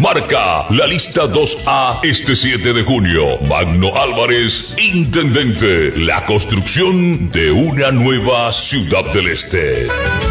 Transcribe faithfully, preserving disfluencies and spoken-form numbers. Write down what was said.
Marca la lista dos A este siete de junio. Magno Álvarez, intendente. La construcción de una nueva Ciudad del Este.